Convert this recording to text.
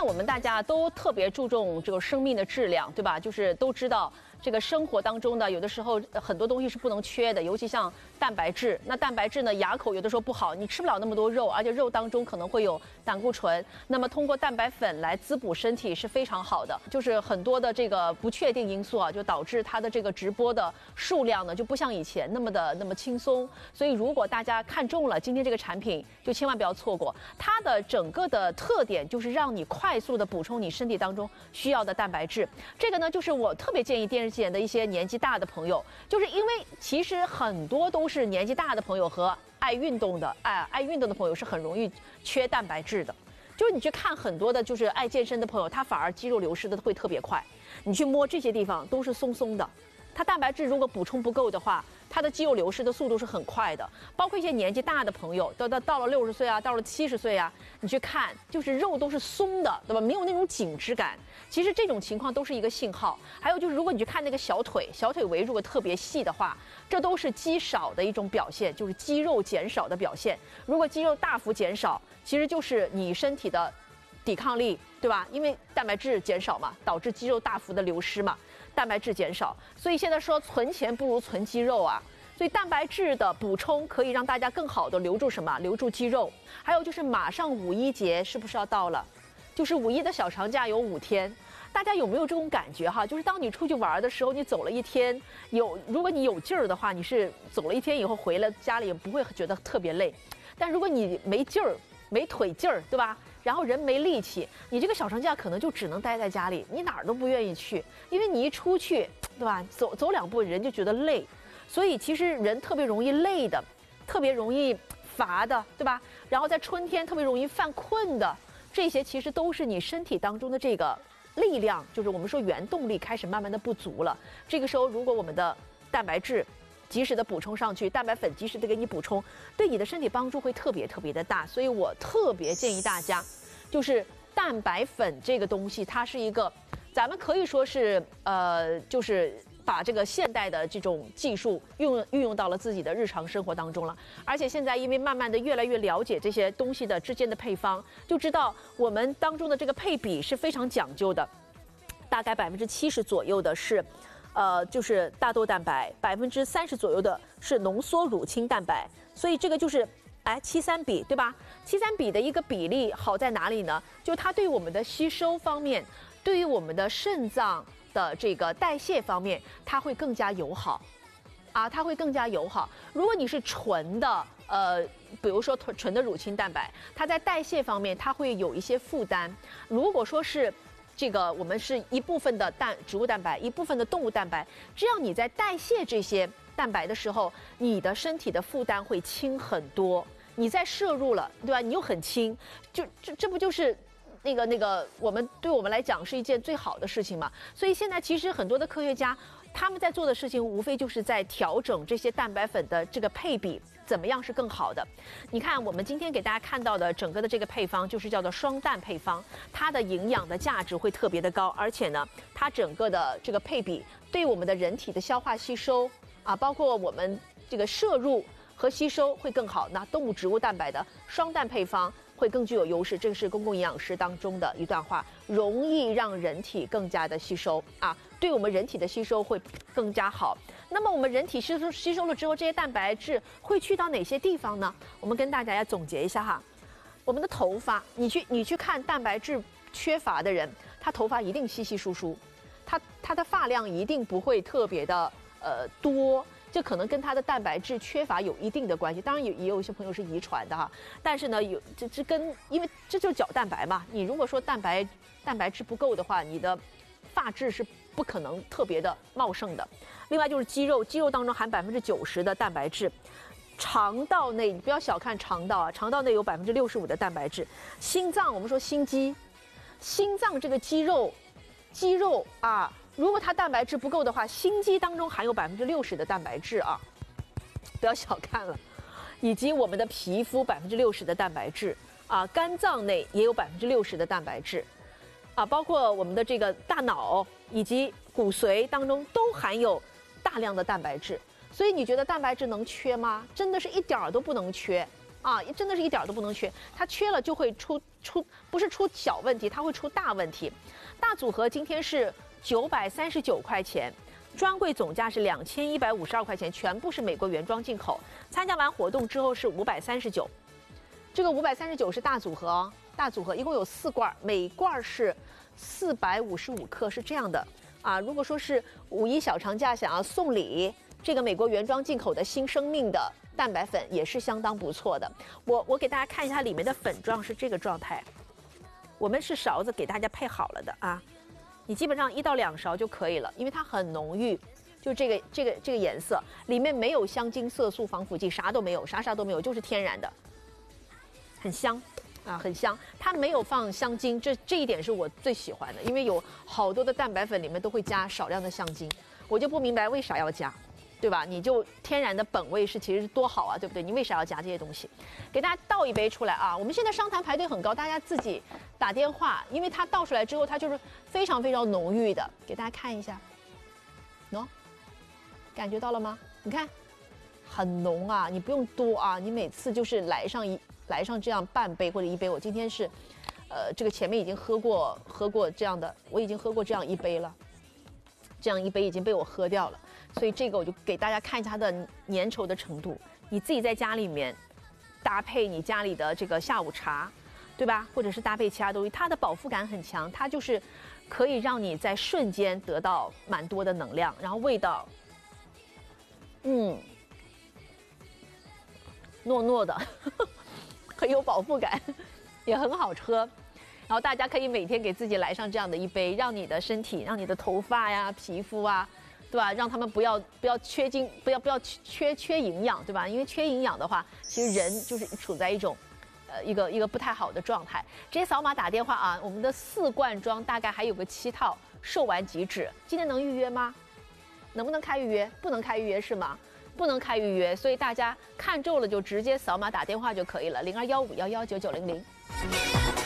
在我们大家都特别注重这个生命的质量，对吧？就是都知道这个生活当中呢，有的时候很多东西是不能缺的，尤其像蛋白质。那蛋白质呢，牙口有的时候不好，你吃不了那么多肉，而且肉当中可能会有胆固醇。那么通过蛋白粉来滋补身体是非常好的。就是很多的这个不确定因素啊，就导致它的这个直播的数量呢，就不像以前那么轻松。所以如果大家看中了今天这个产品，就千万不要错过。它的整个的特点就是让你快速的补充你身体当中需要的蛋白质。这个呢，就是我特别建议电视机前的一些年纪大的朋友，就是因为其实很多都是年纪大的朋友和爱运动的朋友是很容易缺蛋白质的。就是你去看很多的，就是爱健身的朋友，他反而肌肉流失的会特别快。你去摸这些地方都是松松的，它蛋白质如果补充不够的话，它的肌肉流失的速度是很快的。包括一些年纪大的朋友，到了60岁啊，到了70岁啊，你去看，就是肉都是松的，对吧？没有那种紧致感。其实这种情况都是一个信号。还有就是，如果你去看那个小腿围如果特别细的话，这都是肌少的一种表现，就是肌肉减少的表现。如果肌肉大幅减少，其实就是你身体的抵抗力，对吧？因为蛋白质减少嘛，导致肌肉大幅的流失嘛。蛋白质减少，所以现在说存钱不如存肌肉啊。所以蛋白质的补充可以让大家更好的留住什么？留住肌肉。还有就是马上5·1节是不是要到了？就是5·1的小长假有5天，大家有没有这种感觉哈？就是当你出去玩的时候，你走了一天，如果你有劲儿的话，你是走了一天以后回来家里也不会觉得特别累。但如果你没劲儿、没腿劲儿，对吧？然后人没力气，你这个小长假可能就只能待在家里，你哪儿都不愿意去，因为你一出去，对吧？走2步人就觉得累，所以其实人特别容易累的，特别容易乏的，对吧？然后在春天特别容易犯困的，这些其实都是你身体当中的这个力量，就是我们说原动力开始慢慢的不足了。这个时候，如果我们的蛋白质及时的补充上去，蛋白粉及时的给你补充，对你的身体帮助会特别的大。所以我特别建议大家，就是蛋白粉这个东西，它是一个咱们可以说是就是把这个现代的这种技术运用到了自己的日常生活当中了。而且现在因为慢慢的越来越了解这些东西的之间的配方，就知道我们当中的这个配比是非常讲究的，大概70%左右的是就是大豆蛋白，30%左右的是浓缩乳清蛋白，所以这个就是73比，对吧？73比的一个比例好在哪里呢？就它对我们的吸收方面，对于我们的肾脏的这个代谢方面，它会更加友好，它会更加友好。如果你是纯的比如说纯的乳清蛋白，它在代谢方面它会有一些负担。如果说是这个我们是一部分的植物蛋白，一部分的动物蛋白，这样你在代谢这些蛋白的时候，你的身体的负担会轻很多。你再摄入了，对吧？你又很轻，这不就是对我们来讲是一件最好的事情嘛？所以现在其实很多的科学家他们在做的事情，无非就是在调整这些蛋白粉的这个配比，怎么样是更好的？你看，我们今天给大家看到的整个的这个配方，就是叫做双蛋配方，它的营养的价值会特别的高，而且呢，它整个的这个配比对我们的人体的消化吸收包括我们这个摄入和吸收会更好。那动物植物蛋白的双蛋配方会更具有优势，这个是公共营养师当中的一段话，容易让人体更加的吸收对我们人体的吸收会更加好。那么我们人体吸收了之后，这些蛋白质会去到哪些地方呢？我们跟大家总结一下哈。我们的头发，你去看蛋白质缺乏的人，他头发一定稀稀疏疏，他的发量一定不会特别的多。这可能跟他的蛋白质缺乏有一定的关系，当然也有一些朋友是遗传的但是呢，因为这就是角蛋白嘛，你如果说蛋白质不够的话，你的发质是不可能特别的茂盛的。另外就是肌肉当中含90%的蛋白质，肠道内你不要小看肠道肠道内有65%的蛋白质。心脏，我们说心脏这个肌肉如果它蛋白质不够的话，心肌当中含有60%的蛋白质不要小看了。以及我们的皮肤60%的蛋白质肝脏内也有60%的蛋白质包括我们的这个大脑以及骨髓当中都含有大量的蛋白质。所以你觉得蛋白质能缺吗？真的是一点儿都不能缺啊，真的是一点都不能缺。它缺了就会不是出小问题，它会出大问题。大组合今天是939块钱。专柜总价是2152块钱，全部是美国原装进口。参加完活动之后是539，这个539是大组合哦，大组合一共有4罐，每罐是455克，是这样的啊。如果说是5·1小长假想要送礼，这个美国原装进口的新生命的蛋白粉也是相当不错的。我给大家看一下里面的粉状是这个状态，我们是勺子给大家配好了的啊。你基本上1到2勺就可以了，因为它很浓郁，就这个颜色，里面没有香精、色素、防腐剂，啥都没有，啥都没有，就是天然的，很香啊，很香。它没有放香精，这一点是我最喜欢的，因为有好多的蛋白粉里面都会加少量的香精，我就不明白为啥要加。对吧？你就天然的本味其实多好啊，对不对？你为啥要加这些东西？给大家倒一杯出来啊！我们现在商谈排队很高，大家自己打电话，因为它倒出来之后，它就是非常非常浓郁的。给大家看一下，喏，感觉到了吗？你看，很浓啊！你不用多啊，你每次就是来上这样半杯或者1杯。我今天是，这个前面已经喝过这样的，我已经喝过这样1杯了，这样1杯已经被我喝掉了。所以这个我就给大家看一下它的粘稠的程度，你自己在家里面搭配你家里的这个下午茶，对吧？或者是搭配其他东西，它的饱腹感很强，它就是可以让你在瞬间得到蛮多的能量，然后味道，糯糯的，很有饱腹感，也很好喝。然后大家可以每天给自己来上这样的1杯，让你的身体，让你的头发呀、皮肤啊。对吧？让他们不要缺精，不要缺营养，对吧？因为缺营养的话，其实人就是处在一种，一个不太好的状态。直接扫码打电话啊！我们的4罐装大概还有个7套，售完即止。今天能预约吗？能不能开预约？不能开预约是吗？不能开预约，所以大家看中了就直接扫码打电话就可以了，0215119900。